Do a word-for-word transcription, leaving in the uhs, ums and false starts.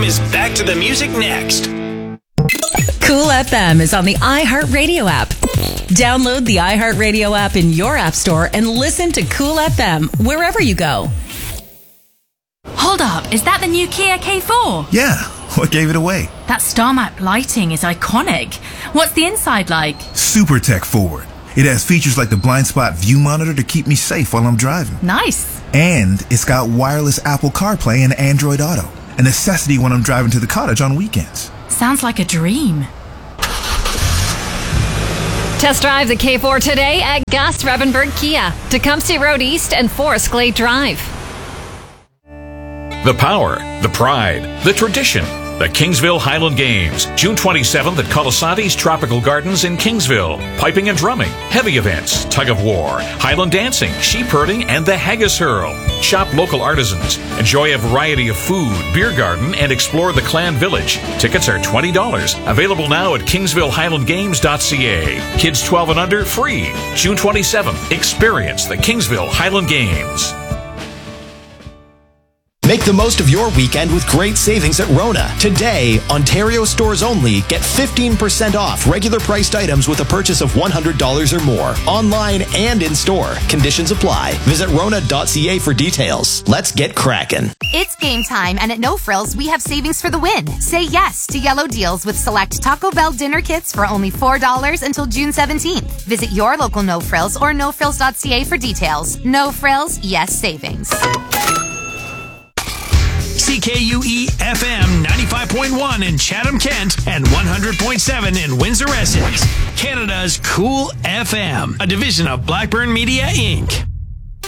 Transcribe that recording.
is back to the music next. Cool F M is on the iHeartRadio app. Download the iHeartRadio app in your app store and listen to Cool F M wherever you go. Hold up, is that the new Kia K four? Yeah, what gave it away? That star map lighting is iconic. What's the inside like? Super tech forward. It has features like the blind spot view monitor to keep me safe while I'm driving. Nice. And it's got wireless Apple CarPlay and Android Auto, a necessity when I'm driving to the cottage on weekends. Sounds like a dream. Test drive the K four today at Gus Revenberg Kia, Tecumseh Road East and Forest Glade Drive. The power, the pride, the tradition. The Kingsville Highland Games, June twenty-seventh at Colasanti's Tropical Gardens in Kingsville. Piping and drumming, heavy events, tug of war, Highland dancing, sheep herding, and the Haggis Hurl. Shop local artisans, enjoy a variety of food, beer garden, and explore the Clan Village. Tickets are twenty dollars. Available now at kingsville highland games dot c a. Kids twelve and under, free. June twenty-seventh, experience the Kingsville Highland Games. Make the most of your weekend with great savings at Rona. Today, Ontario stores only, get fifteen percent off regular priced items with a purchase of one hundred dollars or more. Online and in store. Conditions apply. Visit rona dot c a for details. Let's get cracking. It's game time, and at No Frills, we have savings for the win. Say yes to yellow deals with select Taco Bell dinner kits for only four dollars until June seventeenth. Visit your local No Frills or no frills dot c a for details. No Frills, yes savings. C K U E F M ninety-five point one in Chatham-Kent and one hundred point seven in Windsor-Essex. Canada's Cool F M, a division of Blackburn Media, Incorporated.